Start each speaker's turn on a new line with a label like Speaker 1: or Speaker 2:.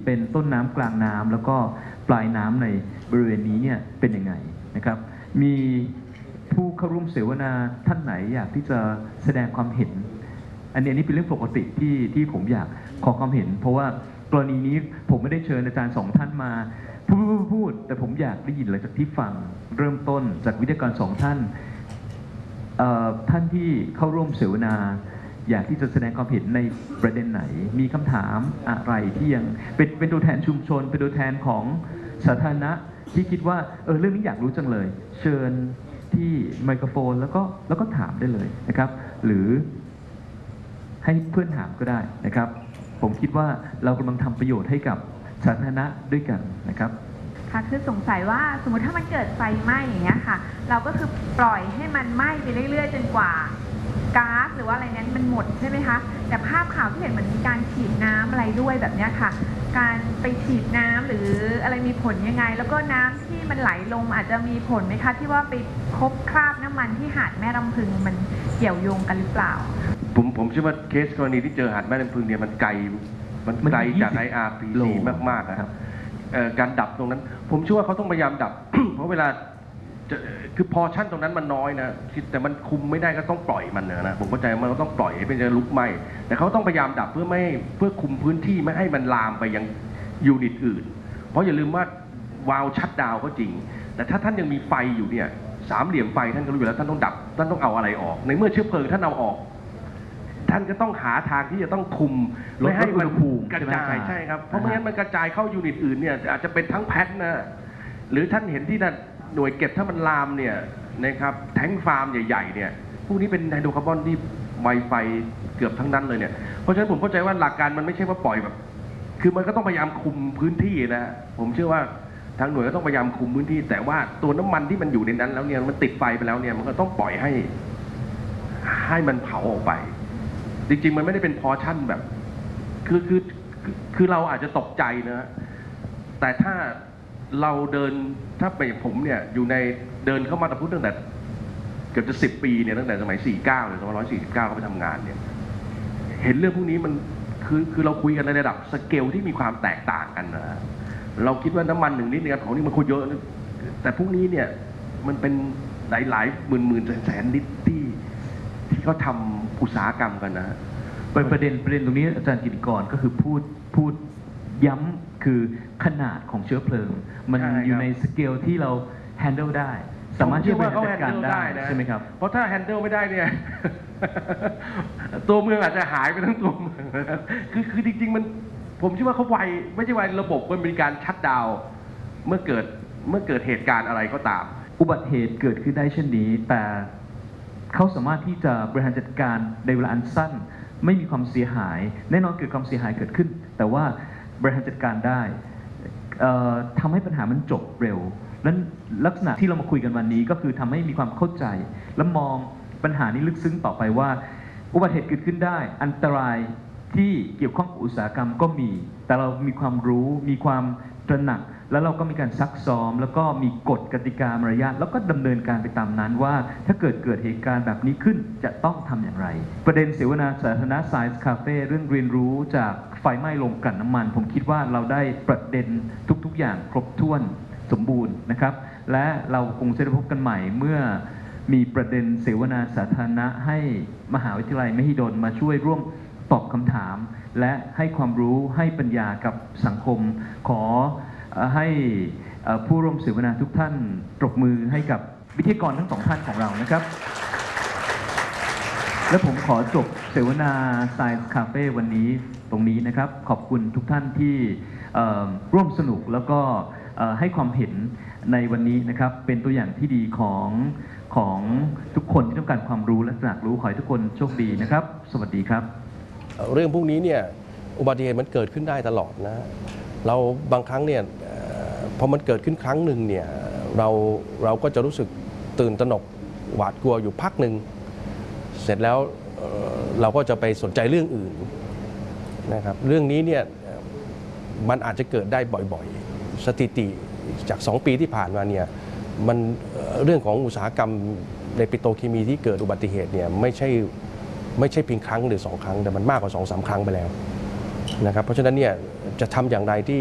Speaker 1: เป็นต้นน้ำกลางน้ำแล้วก็ปลายน้ำในบริเวณนี้เนี่ยเป็นยังไงนะครับมีผู้เข้าร่วมเสวนาท่านไหนอยากที่จะแสดงความเห็นอันนี้เป็นเรื่องปกติที่ผมอยากขอความเห็นเพราะว่ากรณีนี้ผมไม่ได้เชิญอาจารย์สองท่านมาพูดแต่ผมอยากได้ยินอะไรจากที่ฟังเริ่มต้นจากวิทยากรสองท่านท่านที่เข้าร่วมเสวนาอยากที่จะแสดงความเห็นในประเด็นไหนมีคำถามอะไรที่ยังเป็นตัวแทนชุมชนเป็นตัวแทนของสาธารณะที่คิดว่าเรื่องนี้อยากรู้จังเลยเชิญที่ไมโครโฟนแล้วก็ถามได้เลยนะครับหรือให้เพื่อนถามก็ได้นะครับผมคิดว่าเรากำลังทำประโยชน์ให้กับสาธารณะด้วยกันนะครับ
Speaker 2: ค่ะคือสงสัยว่าสมมติถ้ามันเกิดไฟไหม้อย่างเงี้ยค่ะเราก็คือปล่อยให้มันไหม้ไปเรื่อยๆจนกว่าก๊าซหรือว่าอะไรนั้นมันหมดใช่ไหมคะแต่ภาพข่าวที่เห็นเหมือนมีการฉีดน้ำอะไรด้วยแบบนี้ค่ะการไปฉีดน้ำหรืออะไรมีผลยังไงแล้วก็น้ำที่มันไหลลงอาจจะมีผลไหมคะที่ว่าไปพบคราบน้ำมันที่หาดแม่ลำพึงมันเกี่ยวโยงกันหรือเปล่า
Speaker 3: ผมเชื่อว่าเคสกรณีที่เจอหาดแม่ลำพึงเนี่ยมันไกลจาก IRPC มากๆนะครับการดับตรงนั้นผมเชื่อว่าเขาต้องพยายามดับ เพราะเวลาคือพอชั่นตรงนั้นมันน้อยนะแต่มันคุมไม่ได้ก็ต้องปล่อยมันนะผมเข้าใจมันต้องปล่อยให้เป็นจะลุกไหม้แต่เขาต้องพยายามดับเพื่อคุมพื้นที่ไม่ให้มันลามไปยังยูนิตอื่นเพราะอย่าลืมว่าวาล์วชัตดาวน์ก็จริงแต่ถ้าท่านยังมีไฟอยู่เนี่ยสามเหลี่ยมไฟท่านก็รู้อยู่แล้วท่านต้องดับท่านต้องเอาอะไรออกในเมื่อเชื้อเพลิงท่านเอาออกท่านก็ต้องหาทางที่จะต้องคุมไม่ให้มันกระจายใช่ครับเพราะไม่งั้นมันกระจายเข้ายูนิตอื่นเนี่ยอาจจะเป็นทั้งแพ็คนะหรือท่านเห็นที่นั่นหน่วยเก็บถ้ามันลามเนี่ยนะครับแท้งฟาร์มใหญ่ๆเนี่ยพวกนี้เป็นไฮโดรคาร์บอนที่ไวไฟเกือบทั้งนั้นเลยเนี่ยเพราะฉะนั้นผมเข้าใจว่าหลักการมันไม่ใช่ว่าปล่อยแบบคือมันก็ต้องพยายามคุมพื้นที่นะผมเชื่อว่าทางหน่วยก็ต้องพยายามคุมพื้นที่แต่ว่าตัวน้ำมันที่มันอยู่ในนั้นแล้วเนี่ยมันติดไฟไปแล้วเนี่ยมันก็ต้องปล่อยให้มันเผาออกไปจริงๆมันไม่ได้เป็นพอชั่นแบบคือเราอาจจะตกใจนะแต่ถ้าเราเดินถ้าไปผมเนี่ยอยู่ในเดินเข้ามาตะพุทธตั้งแต่เกือบจะ10 ปีเนี่ยตั้งแต่สมัย49หรือ2549เขาไปทำงานเนี่ยเห็นเรื่องพวกนี้มันคือเราคุยกันในระดับสเกลที่มีความแตกต่างกันนะเราคิดว่าน้ำมัน1 ลิตรเนี่ยของนี่มันคุยเยอะแต่พวกนี้เนี่ยมันเป็นหลายหมื่นแสนลิตรที่เขาทำอุตสาหกรรมกันนะ
Speaker 1: ประเด็นตรงนี้อาจารย์กิติกรก็คือพูดย้ำคือขนาดของเชื้อเพลิงมันอยู่ในสเกลที่เรา handle ได้สามารถที่จะจัดการได้ใช่ไหมครับ
Speaker 3: เพราะถ้า handle ไม่ได้เนี่ย ตัวเมืองอาจจะหายไปทั้งตัวเมืองคือจริงๆมันผมเชื่อว่าเขาไวไม่ใช่ไวระบบมันมีการชัตดาวน์เมื่อเกิดเหตุการณ์อะไรก็ตาม
Speaker 1: อุบัติเหตุเกิดขึ้นได้เช่นนี้แต่เขาสามารถที่จะบริหารจัดการในเวลาอันสั้นไม่มีความเสียหายแน่นอนเกิดความเสียหายเกิดขึ้นแต่ว่าบริหารจัดการได้ทำให้ปัญหามันจบเร็วนั้นลักษณะที่เรามาคุยกันวันนี้ก็คือทำให้มีความเข้าใจและมองปัญหานี้ลึกซึ้งต่อไปว่าอุบัติเหตุเกิดขึ้นได้อันตรายที่เกี่ยวข้องกับอุตสาหกรรมก็มีแต่เรามีความรู้มีความตระหนักแล้วเราก็มีการซักซ้อมแล้วก็มีกฎกติกามารยาทแล้วก็ดำเนินการไปตามนั้นว่าถ้าเกิดเหตุการณ์แบบนี้ขึ้นจะต้องทำอย่างไรประเด็นเสวนาสาธารณะ Science Cafe เรื่องเรียนรู้จากไฟไหม้โรงกลั่นน้ำมันผมคิดว่าเราได้ประเด็นทุกอย่างครบถ้วนสมบูรณ์นะครับและเราคงจะได้พบกันใหม่เมื่อมีประเด็นเสวนาสาธารณะให้มหาวิทยาลัยมหิดลมาช่วยร่วมตอบคำถามและให้ความรู้ให้ปัญญากับสังคมขอให้ผู้ร่วมเสวนาทุกท่านปรบมือให้กับวิทยากรทั้งสองท่านของเรานะครับและผมขอจบเสวนา Science Cafe วันนี้ตรงนี้นะครับขอบคุณทุกท่านที่ร่วมสนุกแล้วก็ให้ความเห็นในวันนี้นะครับเป็นตัวอย่างที่ดีของทุกคนที่ต้องการความรู้และตระหนักรู้ขอให้ทุกคนโชคดีนะครับสวัสดีครับ
Speaker 4: เรื่องพวกนี้เนี่ยอุบัติเหตุมันเกิดขึ้นได้ตลอดนะเราบางครั้งเนี่ยพอมันเกิดขึ้นครั้งหนึ่งเนี่ยเราก็จะรู้สึกตื่นตระหนกหวาดกลัวอยู่พักหนึ่งเสร็จแล้วเราก็จะไปสนใจเรื่องอื่นนะครับเรื่องนี้เนี่ยมันอาจจะเกิดได้บ่อยๆสถิติจาก2 ปีที่ผ่านมาเนี่ยมันเรื่องของอุตสาหกรรมในปิโตรเคมีที่เกิดอุบัติเหตุเนี่ยไม่ใช่เพียงครั้งหรือ2 ครั้งแต่มันมากกว่า2-3 ครั้งไปแล้วนะครับเพราะฉะนั้นเนี่ยจะทำอย่างไรที่